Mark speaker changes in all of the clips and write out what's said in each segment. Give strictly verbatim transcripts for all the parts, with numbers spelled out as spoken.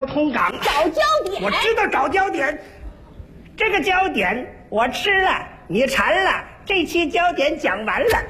Speaker 1: 通港
Speaker 2: 找焦点。
Speaker 1: 我知道找焦点，这个焦点我吃了，你馋了，这期焦点讲完了。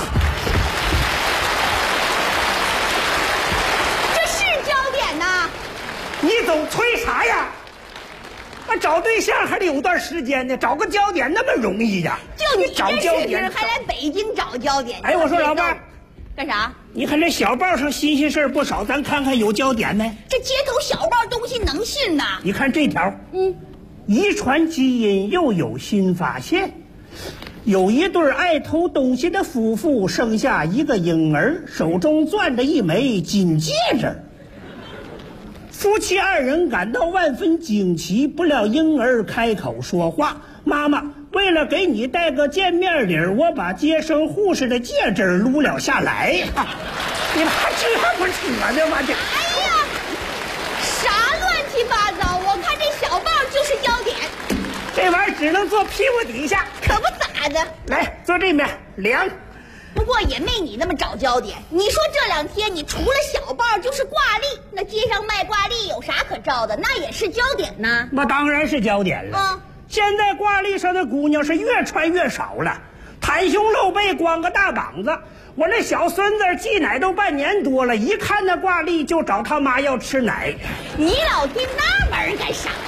Speaker 2: 这是焦点呐！
Speaker 1: 你总催啥呀？啊，找对象还得有段时间呢，找个焦点那么容易呀？
Speaker 2: 就你
Speaker 1: 找焦点
Speaker 2: 还来北京找焦点？
Speaker 1: 哎，我说老伴儿，
Speaker 2: 干啥？
Speaker 1: 你看这小报上新鲜事不少，咱看看有焦点没？
Speaker 2: 这街头小报东西能信呐？
Speaker 1: 你看这条，嗯，遗传基因又有新发现，有一对爱偷东西的夫妇生下一个婴儿，手中攥着一枚金戒指。夫妻二人感到万分惊奇，不料婴儿开口说话：“妈妈，为了给你带个见面礼，我把接生护士的戒指撸了下来。”你妈这不扯呢吗？这
Speaker 2: 哎呀，啥乱七八糟！我看这小报就是焦点，
Speaker 1: 这玩意儿只能坐屁股底下，
Speaker 2: 可不咋的。
Speaker 1: 来坐这面凉。
Speaker 2: 不过也没你那么找焦点。你说这两天你除了小报就是挂历，那街上卖挂历有啥可照的？那也是焦点呢。
Speaker 1: 那当然是焦点了。嗯，现在挂历上的姑娘是越穿越少了，袒胸露背，光个大膀子。我那小孙子挤奶都半年多了，一看那挂历就找他妈要吃奶。
Speaker 2: 你老听那玩意儿干啥呀？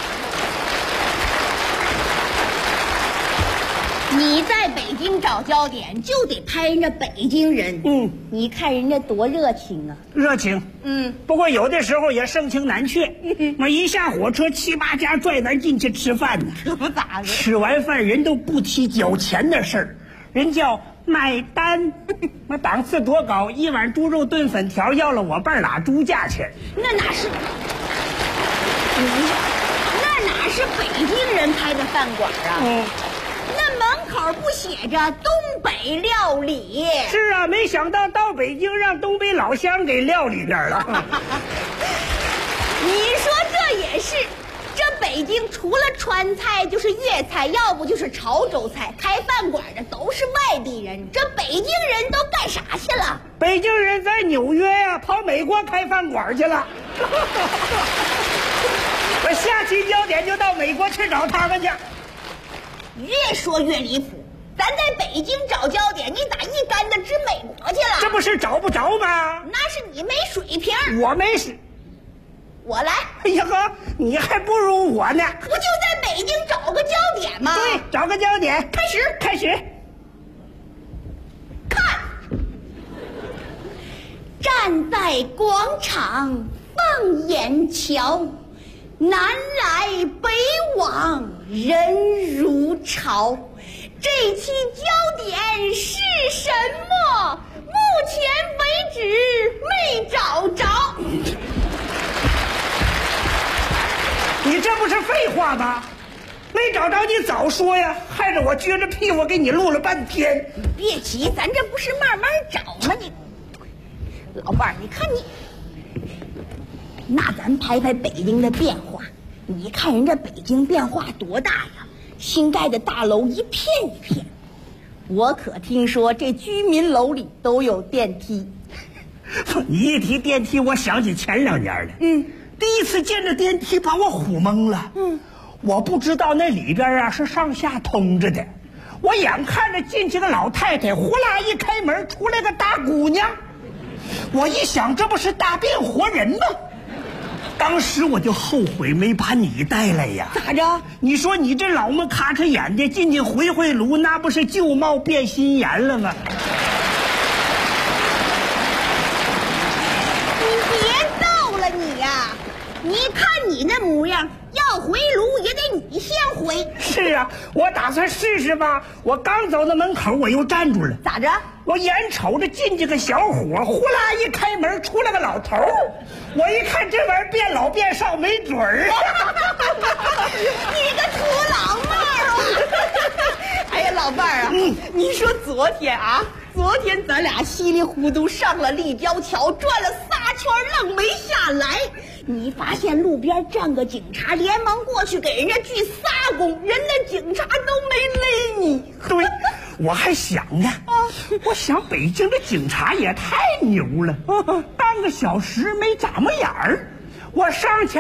Speaker 2: 你在北京找焦点，就得拍人家北京人。嗯，你看人家多热情啊！
Speaker 1: 热情。嗯，不过有的时候也盛情难却。我一下火车，七八家拽咱进去吃饭呢。
Speaker 2: 可不咋的。
Speaker 1: 吃完饭人都不提交钱的事儿，人叫买单。那档次多高，一碗猪肉炖粉条要了我半拉猪价钱。
Speaker 2: 那哪是？那哪是北京人开的饭馆啊？嗯。门口不写着东北料理？
Speaker 1: 是啊，没想到到北京让东北老乡给料里边了。
Speaker 2: 你说这也是，这北京除了川菜就是粤菜，要不就是潮州菜，开饭馆的都是外地人，这北京人都干啥去了？
Speaker 1: 北京人在纽约呀、啊，跑美国开饭馆去了。我下期焦点就到美国去找他们去。
Speaker 2: 越说越离谱，咱在北京找焦点，你咋一竿子指美国去了？
Speaker 1: 这不是找不着吗？
Speaker 2: 那是你没水平。
Speaker 1: 我没事，
Speaker 2: 我来。
Speaker 1: 哎呀呵，你还不如我呢。
Speaker 2: 不就在北京找个焦点吗？
Speaker 1: 对，找个焦点。
Speaker 2: 开始，
Speaker 1: 开始。
Speaker 2: 看，站在广场放眼瞧，南来北往人如潮，这期焦点是什么？目前为止没找着。
Speaker 1: 你这不是废话吗？没找着你早说呀，害得我撅着屁股给你录了半天。
Speaker 2: 你别急，咱这不是慢慢找吗？你老伴儿，你看你，那咱拍拍北京的变化。你看人家北京变化多大呀，新盖的大楼一片一片，我可听说这居民楼里都有电梯。
Speaker 1: 你一提电梯，我想起前两年了。嗯，第一次见着电梯把我唬懵了。嗯，我不知道那里边啊是上下通着的，我眼看着进去个老太太，呼啦一开门出来个大姑娘，我一想这不是大变活人吗？当时我就后悔没把你带来呀！
Speaker 2: 咋着？
Speaker 1: 你说你这老么咔哧眼的进去回回炉，那不是旧貌变新颜了吗？
Speaker 2: 你别逗了你呀、啊！你看你那模样，要回炉也得你先回。
Speaker 1: 是啊，我打算试试吧。我刚走到门口，我又站住了。
Speaker 2: 咋着？
Speaker 1: 我眼瞅着进去个小伙，呼啦一开门出来个老头，我一看这玩意儿变老变少没准儿。
Speaker 2: 你个土老帽啊！哎呀，老伴儿啊，嗯，你说昨天啊，昨天咱俩稀里糊涂上了立交桥，转了仨圈，愣没下来。你发现路边站个警察，连忙过去给人家鞠仨躬，人家警察都没勒你。
Speaker 1: 对，我还想呢，啊、我想北京的警察也太牛了，半个小时没眨巴眼儿，我上前